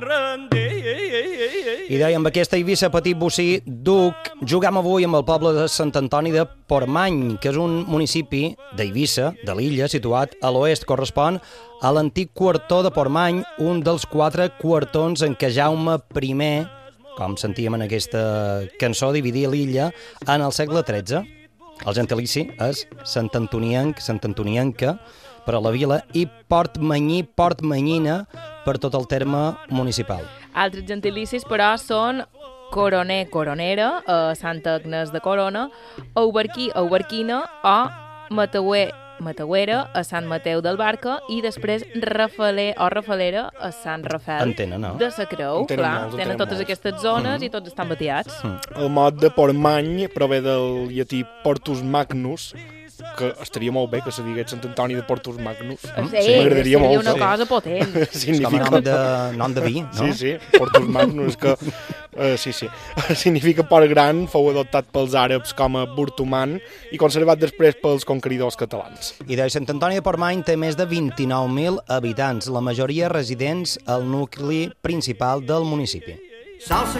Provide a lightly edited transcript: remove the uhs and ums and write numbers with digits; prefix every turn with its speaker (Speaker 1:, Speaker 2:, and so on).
Speaker 1: I deia, amb aquesta Eivissa petit bocí duc, juguem avui amb el poble de Sant Antoni de Portmany, que és un municipi d'Eivissa, de l'illa, situat a l'oest. Correspon a l'antic quartó de Portmany, un dels 4 quartons en què Jaume I, com sentíem en aquesta cançó, dividia l'illa en el segle XIII. El gentilici és Sant Antonienca, per a la vila, i Portmanyí, Portmanyina, per tot el terme municipal.
Speaker 2: Altres gentilicis, però, són coroner, coronera, a Santa Agnès de Corona, auberquí, auberquina, o mateuer, mateuera, a Sant Mateu del Barca, i després rafaler o rafalera a Sant Rafel de la Creu. Tenen totes aquestes zones i tots estan batiats.
Speaker 3: El mot de Portmany prové del llatí Portus Magnus, que estaria molt bé que se digués Sant Antoni de Portus Magnus.
Speaker 2: M'agradaria molt. Seria una cosa potent.
Speaker 1: Significa nom de vi, no?
Speaker 3: Sí, Portus Magnus, que significa port gran, fou adoptat pels àrabs com a Burtuman i conservat després pels conqueridors catalans.
Speaker 1: I de Sant Antoni de Portmany té més de 29.000 habitants, la majoria residents al nucli principal del municipi.
Speaker 4: Salsa